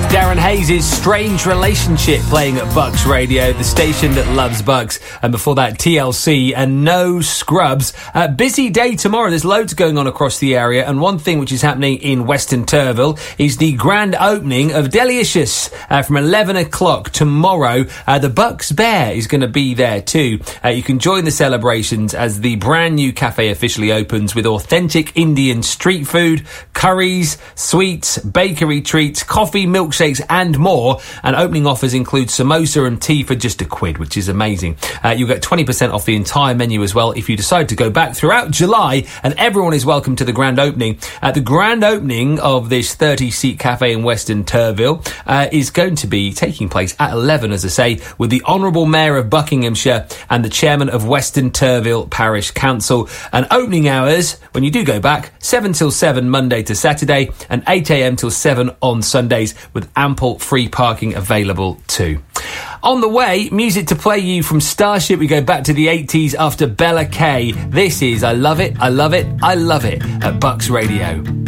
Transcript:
Darren Hayes' Strange Relationship playing at Bucks Radio, the station that loves Bucks. And before that, TLC and No Scrubs. Busy day tomorrow. There's loads going on across the area. And one thing which is happening in Weston Turville is the grand opening of Delicious from 11 o'clock tomorrow. The Bucks Bear is going to be there too. You can join the celebrations as the brand new cafe officially opens with authentic Indian street food, curries, sweets, bakery treats, coffee, milkshakes and more, and opening offers include samosa and tea for just £1, which is amazing. You'll get 20% off the entire menu as well if you decide to go back throughout July, and everyone is welcome to the grand opening. The grand opening of this 30-seat cafe in Weston Turville is going to be taking place at 11, as I say, with the Honourable Mayor of Buckinghamshire and the Chairman of Weston Turville Parish Council. And opening hours, when you do go back, 7 till 7 Monday to Saturday and 8 a.m. till 7 on Sundays, with ample free parking available too. On the way, music to play you from Starship. We go back to the 80s after Bella Kay. This is I Love It, I Love It, I Love It at Bucks Radio.